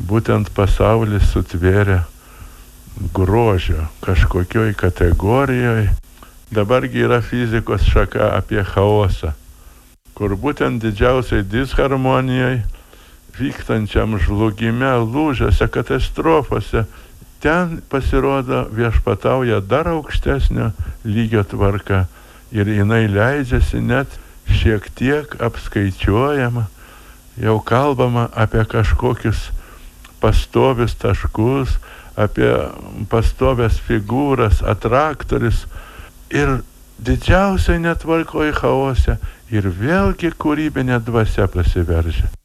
būtent pasaulis sutvėrė grožio kažkokioj kategorijoje. Dabargi yra fizikos šaka apie chaosą, kur būtent didžiausiai disharmonijai, vykstančiam žlugime, lūžiuose, katastrofose, ten pasirodo viešpatauja dar aukštesnio lygio tvarka ir jinai leidžiasi net šiek tiek apskaičiuojama, jau kalbama apie kažkokius pastovius taškus, apie pastovias figūras, atraktorius ir didžiausiai netvarkoj chaose ir vėlgi kūrybinė dvasia prasiveržia.